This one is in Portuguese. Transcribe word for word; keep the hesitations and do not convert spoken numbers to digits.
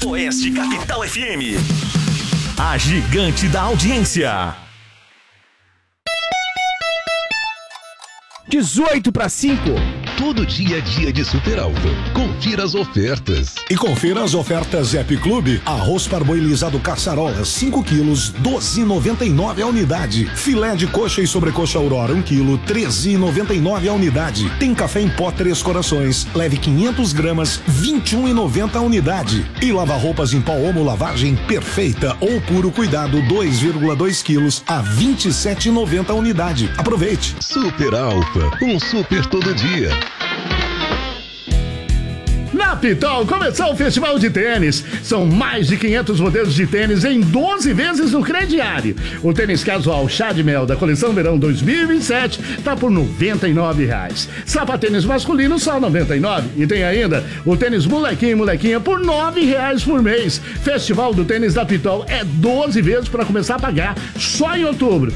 Oeste Capital F M. A gigante da audiência. dezoito para cinco. Todo dia é dia de Super Alfa. Confira as ofertas. E confira as ofertas Zep Clube. Arroz parboilizado caçarola, cinco quilos, doze e noventa e nove a unidade. Filé de coxa e sobrecoxa Aurora, um quilo, treze e noventa e nove a unidade. Tem café em pó Três Corações, leve quinhentas gramas, vinte e um e noventa a unidade. E lava-roupas em pó Omo lavagem perfeita ou puro cuidado, dois vírgula dois quilos, a vinte e sete e noventa a unidade. Aproveite. Super Alfa, um super todo dia. Na Pitol começou o Festival de Tênis. São mais de quinhentos modelos de tênis em doze vezes no crediário. O tênis casual Chá de Mel da coleção Verão dois mil e vinte e sete tá por noventa e nove reais. Sapatênis masculino só noventa e nove. E tem ainda o tênis molequinho e molequinha por nove reais por mês. Festival do Tênis da Pitol é doze vezes para começar a pagar só em outubro.